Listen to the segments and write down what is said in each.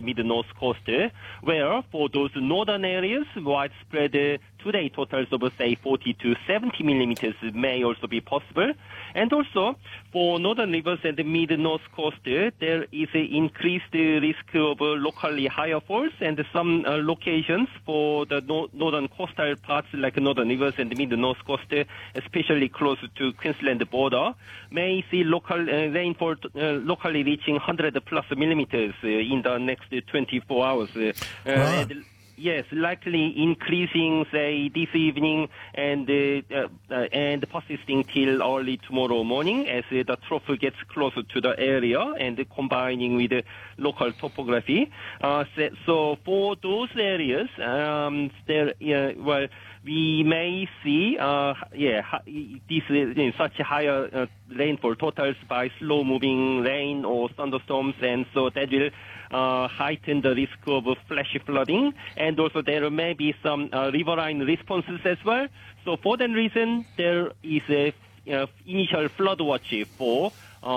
mid-north coast, where for those northern areas, widespread today totals of, say, 40 to 70 millimeters may also be possible. And also, for northern rivers and the mid-north coast, there is an increased risk of locally higher falls, and some locations for the northern coastal parts like northern rivers and the mid-north coast, especially close to Queensland border, may see local rainfall locally reaching 100 plus millimeters in the next 24 hours. Right. Yes, likely increasing, say, this evening and persisting till early tomorrow morning as the trough gets closer to the area and combining with the local topography. So for those areas, we may see, such higher rainfall totals by slow-moving rain or thunderstorms, and so that will heighten the risk of flash flooding, and also there may be some riverine responses as well. So for that reason, there is a initial flood watch for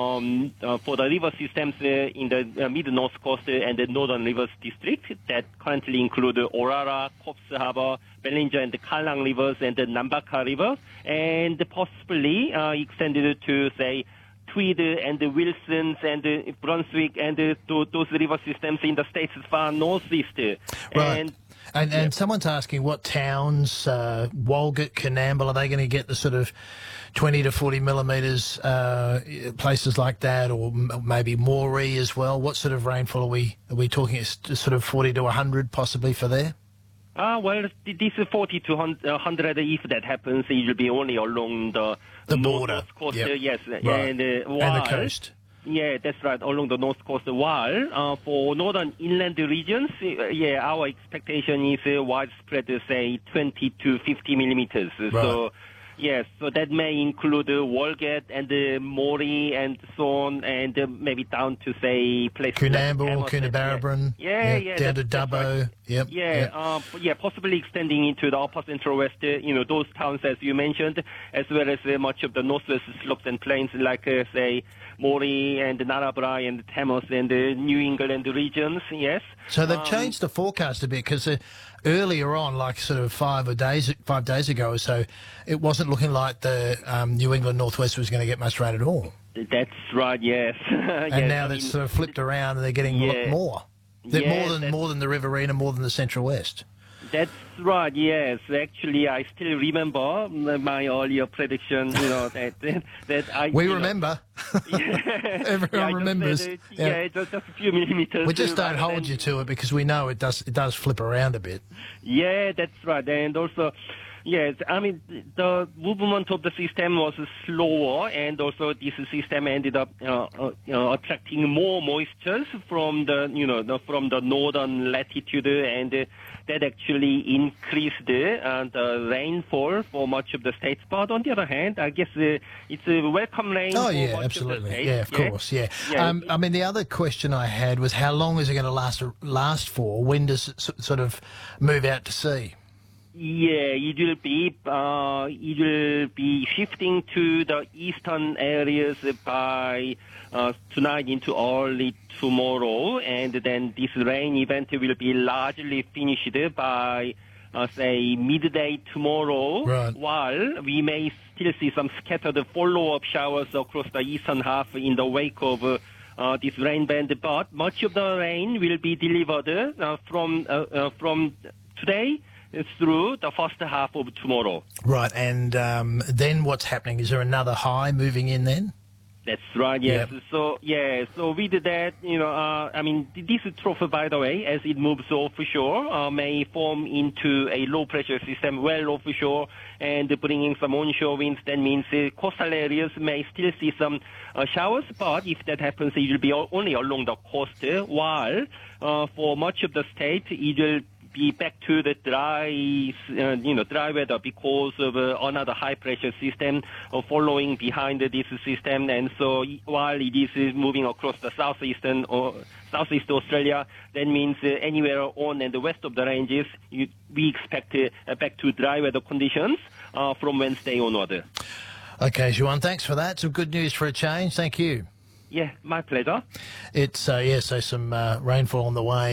the river systems in the mid-north coast and the northern rivers district that currently include Orara, Coffs Harbour, Bellinger and the Kallang rivers and the Nambaka River, and possibly extended to, say, Tweed and the Wilsons and the Brunswick and those river systems in the state's far northeast. Right. And someone's asking what towns, Walgett, Coonamble, are they going to get the sort of 20 to 40 millimetres, places like that, or maybe Moree as well? What sort of rainfall are we talking? It's sort of 40 to 100 possibly for there? Well, this is 40 to 100. If that happens, it will be only along the border. Coast, yep. Yes, right. and the coast. Yeah, that's right, along the north coast. While for northern inland regions, our expectation is widespread, say, 20 to 50 millimeters. Right. So, yes, so that may include Walgett and Moree and so on, and maybe down to, say, places Coonamble, like Coonabarabran, down to Dubbo. Right. Possibly extending into the upper central west, those towns as you mentioned, as well as much of the northwest slopes and plains like, say, Moree and Narrabri and Thames and the New England regions, yes. So they've changed the forecast a bit because earlier on, like sort of 5 days ago or so, it wasn't looking like the New England Northwest was going to get much rain at all. That's right, yes. And now that's sort of flipped around and they're getting more. They're more than the Riverina, more than the Central West. That's right, yes. Actually, I still remember my earlier prediction, that I... We remember. Everyone remembers. Just a few millimeters. We just don't hold you to it because we know it does flip around a bit. Yeah, that's right. And also... Yes, I mean, the movement of the system was slower, and also this system ended up attracting more moisture from the northern latitude, and that actually increased the rainfall for much of the states. But on the other hand, I guess it's a welcome rain. Oh, for yeah, much absolutely. Of the states. Yeah, of course, yeah. I mean, the other question I had was how long is it going to last for? When does it sort of move out to sea? Yeah, it will be shifting to the eastern areas by tonight into early tomorrow, and then this rain event will be largely finished by say midday tomorrow. Right. While we may still see some scattered follow-up showers across the eastern half in the wake of this rain band, but much of the rain will be delivered from today through the first half of tomorrow. Right, and then what's happening? Is there another high moving in then? That's right, yes. Yep. So with that, I mean, this trough, by the way, as it moves offshore, may form into a low-pressure system well offshore and bringing some onshore winds. That means coastal areas may still see some showers, but if that happens, it will be only along the coast, while for much of the state, it will be back to the dry weather because of another high-pressure system following behind this system. And so while it is moving across the southeast Australia, that means anywhere on and the west of the ranges, we expect back to dry weather conditions from Wednesday onward. Okay, Juan, thanks for that. Some good news for a change. Thank you. Yeah, my pleasure. It's, so some rainfall on the way.